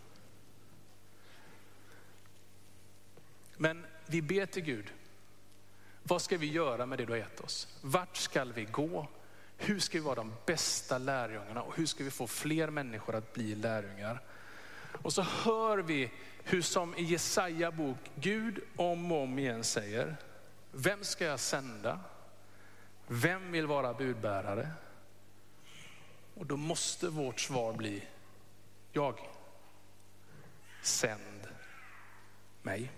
Men vi ber till Gud, vad ska vi göra med det du har gett oss? Vart ska vi gå? Hur ska vi vara de bästa lärjungarna och hur ska vi få fler människor att bli lärjungar? Och så hör vi hur som i Jesaja bok Gud om och om igen säger, vem ska jag sända? Vem vill vara budbärare? Och då måste vårt svar bli, jag. Sänd mig.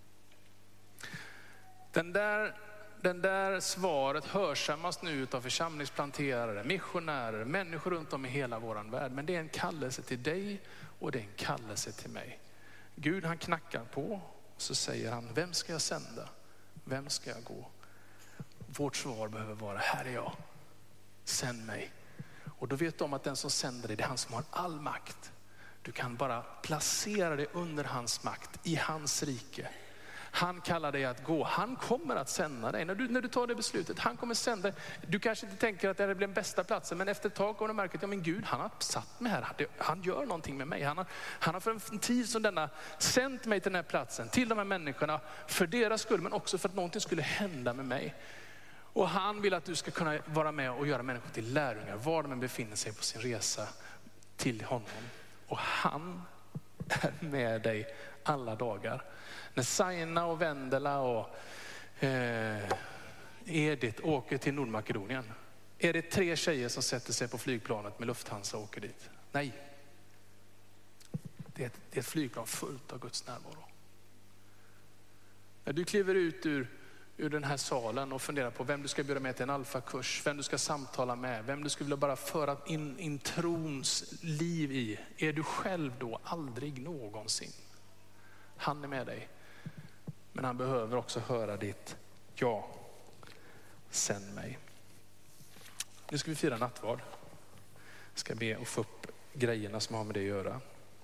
Den där, den där svaret hörsammas nu av församlingsplanterare, missionärer, människor runt om i hela våran värld. Men det är en kallelse till dig och det är en kallelse till mig. Gud han knackar på och så säger han, vem ska jag sända? Vem ska jag gå? Vårt svar behöver vara, här är jag. Sänd mig. Och då vet de att den som sänder dig, det är han som har all makt. Du kan bara placera dig under hans makt, i hans rike. Han kallar dig att gå. Han kommer att sända dig. När du, när du tar det beslutet, han kommer sända dig. Du kanske inte tänker att det blir den bästa platsen, men efter ett tag kommer du märka att ja, men Gud, han har satt mig här. Han gör någonting med mig. Han har, han har för en tid som denna sänt mig till den här platsen, till de här människorna, för deras skull, men också för att någonting skulle hända med mig. Och han vill att du ska kunna vara med och göra människor till lärjungar, var de än befinner sig på sin resa till honom. Och han är med dig alla dagar. När Saina och Vendela och eh, Edith åker till Nordmakedonien, är det tre tjejer som sätter sig på flygplanet med Lufthansa och åker dit? Nej. Det är ett, det är ett flygplan fullt av Guds närvaro. När du kliver ut ur, ur den här salen och funderar på vem du ska bjuda med till en alfakurs, vem du ska samtala med, vem du skulle vilja bara föra in, in trons liv i, är du själv då aldrig någonsin. Han är med dig. Men han behöver också höra ditt ja. Sänd mig. Nu ska vi fira nattvard. Jag ska be och få upp grejerna som har med det att göra.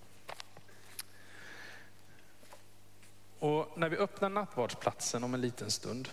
Och när vi öppnar nattvardsplatsen om en liten stund.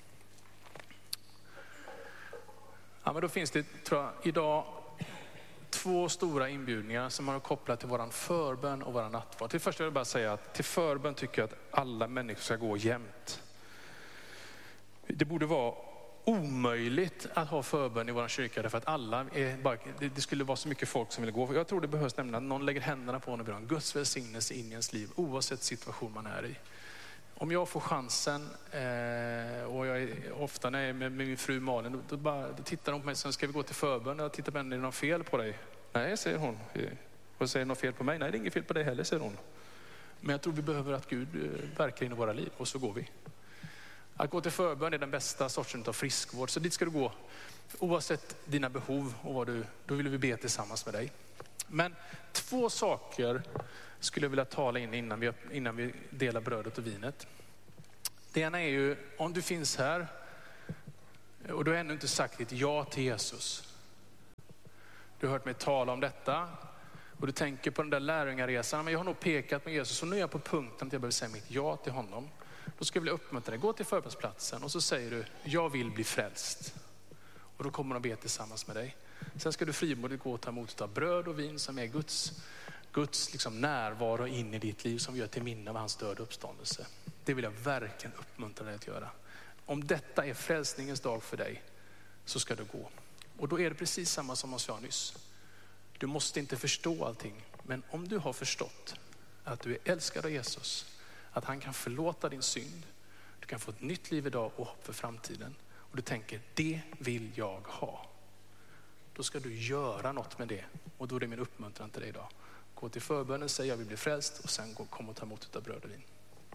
Ja, men då finns det, tror jag, idag två stora inbjudningar som har kopplat till våran förbön och våran nattvard. Till första vill jag bara säga att till förbön tycker jag att alla människor ska gå jämt. Det borde vara omöjligt att ha förbön i våran kyrka därför att alla är bara, det, det skulle vara så mycket folk som vill gå. Jag tror det behövs nämligen att någon lägger händerna på en och ber om Guds välsignelse in i ens liv oavsett situation man är i. Om jag får chansen eh, och jag är, ofta när jag är med, med min fru Malin, då, då, bara, då tittar hon på mig och säger, ska vi gå till förbön? Jag tittar på henne, är det något fel på dig? Nej, säger hon. Och säger något fel på mig? Nej, det är inget fel på dig heller, säger hon. Men jag tror vi behöver att Gud verkar in i våra liv och så går vi. Att gå till förbön är den bästa sorten av friskvård. Så dit ska du gå oavsett dina behov och vad du, då vill vi be tillsammans med dig. Men två saker skulle jag vilja tala in innan vi, innan vi delar brödet och vinet. Det ena är ju, om du finns här och du har ännu inte sagt ditt ja till Jesus. Du har hört mig tala om detta och du tänker på den där lärjungaresan, men jag har nog pekat med Jesus och nu är jag på punkten att jag behöver säga mitt ja till honom. Då ska jag vilja uppmuntra dig, gå till förbönsplatsen och så säger du, jag vill bli frälst. Och då kommer de be tillsammans med dig. Sen ska du frimodigt gå och ta emot av bröd och vin som är Guds, Guds liksom närvaro in i ditt liv som gör till minne av hans död och uppståndelse. Det vill jag verkligen uppmuntra dig att göra. Om detta är frälsningens dag för dig så ska du gå. Och då är det precis samma som jag sa nyss. Du måste inte förstå allting. Men om du har förstått att du är älskad av Jesus, att han kan förlåta din synd, du kan få ett nytt liv idag och hopp för framtiden. Och du tänker, det vill jag ha. Då ska du göra något med det. Och då är det min uppmuntran till dig idag. Gå till förbönen, säg jag vill bli frälst och sen kom och ta emot av bröd och vin.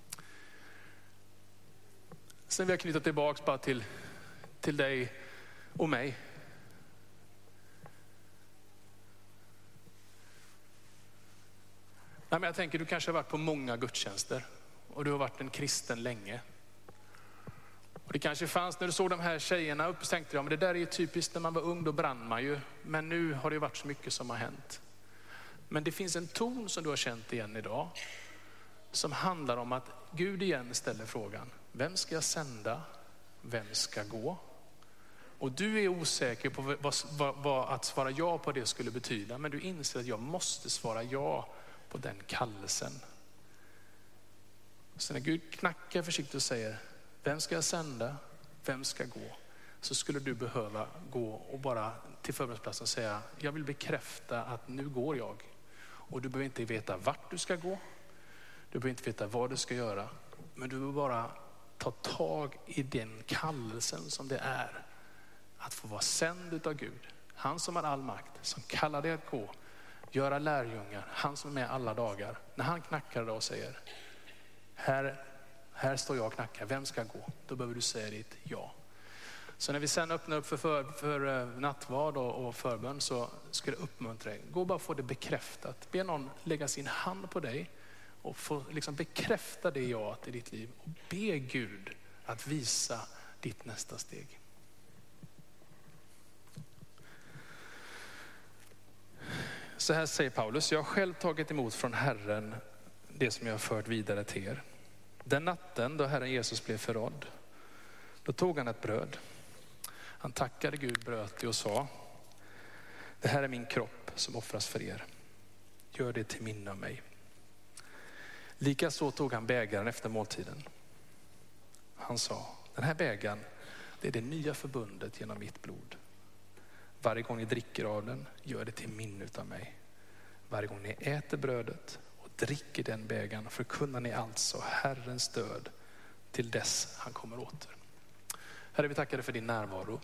Sen vill jag knyta tillbaka bara till, till dig och mig. Nej, men jag tänker du kanske har varit på många gudstjänster och du har varit en kristen länge. Och det kanske fanns, när du såg de här tjejerna upp, så tänkte du, ja, men det där är ju typiskt, när man var ung då brann man ju. Men nu har det varit så mycket som har hänt. Men det finns en ton som du har känt igen idag, som handlar om att Gud igen ställer frågan, vem ska jag sända? Vem ska gå? Och du är osäker på vad, vad, vad att svara ja på det skulle betyda. Men du inser att jag måste svara ja på den kallelsen. Så när Gud knackar försiktigt och säger, vem ska jag sända? Vem ska gå? Så skulle du behöva gå och bara till förbönsplatsen säga, jag vill bekräfta att nu går jag. Och du behöver inte veta vart du ska gå. Du behöver inte veta vad du ska göra. Men du behöver bara ta tag i den kallelsen som det är. Att få vara sänd av Gud. Han som har all makt, som kallar dig att gå. Göra lärjungar. Han som är med alla dagar. När han knackar och säger, här, här står jag och knackar, vem ska gå? Då behöver du säga ditt ja. Så när vi sen öppnar upp för, för, för nattvard och, och förbön, så ska jag uppmuntra dig. Gå och bara få det bekräftat. Be någon lägga sin hand på dig och få liksom bekräfta det ja i ditt liv. Och be Gud att visa ditt nästa steg. Så här säger Paulus, jag har själv tagit emot från Herren det som jag har fört vidare till er. Den natten då Herren Jesus blev förrådd, då tog han ett bröd. Han tackade Gud, bröt det och sa, det här är min kropp som offras för er. Gör det till minne av mig. Likaså tog han bägaren efter måltiden. Han sa, den här bägaren, det är det nya förbundet genom mitt blod. Varje gång ni dricker av den, gör det till minne av mig. Varje gång ni äter brödet och dricker den bägaren, förkunnar ni alltså Herrens död till dess han kommer åter. Herre, vi tackar dig för din närvaro.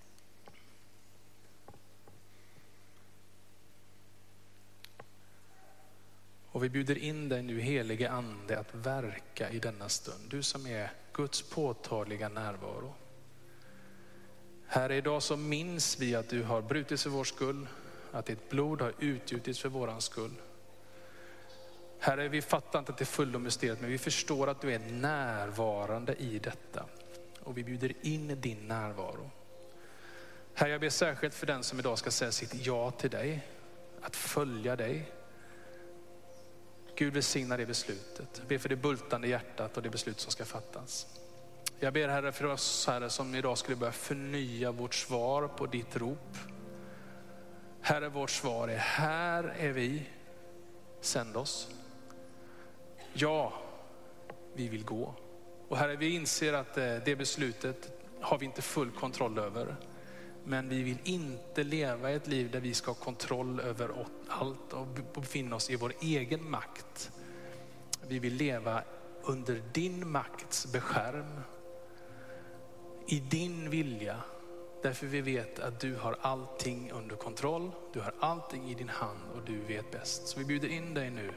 Och vi bjuder in dig nu, helige ande, att verka i denna stund. Du som är Guds påtagliga närvaro. Herre, idag så minns vi att du har brutits för vår skull. Att ditt blod har utgjutits för våran skull. Herre, vi fattar inte till fullo mysteriet, men vi förstår att du är närvarande i detta. Och vi bjuder in din närvaro. Herre, jag ber särskilt för den som idag ska säga sitt ja till dig. Att följa dig. Gud välsigna det beslutet. Jag ber för det bultande hjärtat och det beslut som ska fattas. Jag ber Herre för oss, Herre, som idag skulle börja förnya vårt svar på ditt rop. Herre, vårt svar är, här är vi, sänd oss. Ja, vi vill gå. Och Herre, vi inser att det beslutet har vi inte full kontroll över. Men vi vill inte leva ett liv där vi ska ha kontroll över allt och befinna oss i vår egen makt. Vi vill leva under din makts beskärm. I din vilja. Därför vi vet att du har allting under kontroll. Du har allting i din hand och du vet bäst. Så vi bjuder in dig nu.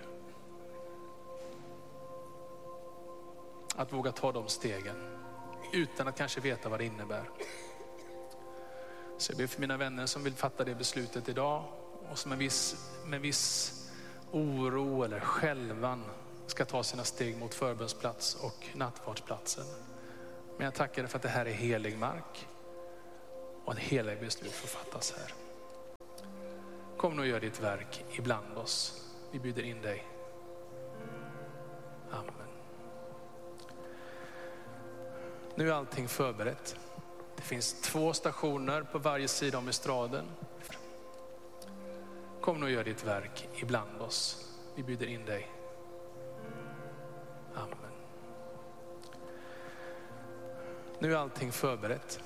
Att våga ta de stegen. Utan att kanske veta vad det innebär. Så jag ber för mina vänner som vill fatta det beslutet idag. Och som med viss, med viss oro eller självan ska ta sina steg mot förbönsplats och nattvardsplatsen. Men jag tackar dig för att det här är helig mark. Och att hela beslut får fattas här. Kom nu och gör ditt verk ibland oss. Vi bjuder in dig. Amen. Nu är allting förberett. Det finns två stationer på varje sida om estraden. Kom nu och gör ditt verk ibland oss. Vi bjuder in dig. Amen. Nu är allting förberett.